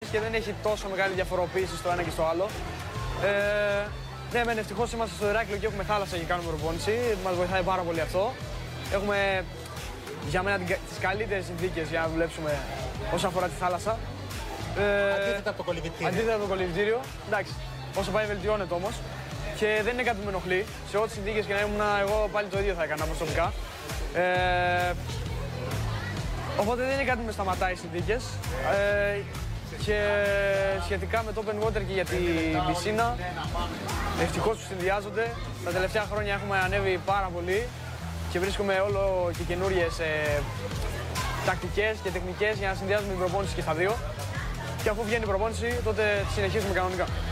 και δεν έχει τόσο μεγάλη διαφοροποίηση στο ένα και στο άλλο. Ναι, μεν ευτυχώς είμαστε στο Ηράκλειο και έχουμε θάλασσα και κάνουμε προπόνηση. Μας βοηθάει πάρα πολύ αυτό. Έχουμε για μένα τις καλύτερες συνθήκες για να δουλέψουμε όσον αφορά τη θάλασσα. Αντίθετα από το κολυβητήριο. Αντίθετα από το κολυβητήριο. Εντάξει, όσο πάει βελτιώνεται όμως. Και δεν είναι κάτι που με ενοχλεί. Σε ό,τι συνθήκες και να ήμουν, εγώ πάλι το ίδιο θα έκανα προσωπικά. Οπότε δεν είναι κάτι που με σταματάει οι συνθήκες. Και σχετικά με το open water και για την πισίνα, ευτυχώς που συνδυάζονται. Τα τελευταία χρόνια έχουμε ανέβει πάρα πολύ και βρίσκουμε όλο και καινούριες τακτικές και τεχνικές για να συνδυάζουμε την προπόνηση και στα δύο. Και αφού βγαίνει η προπόνηση, τότε συνεχίζουμε κανονικά.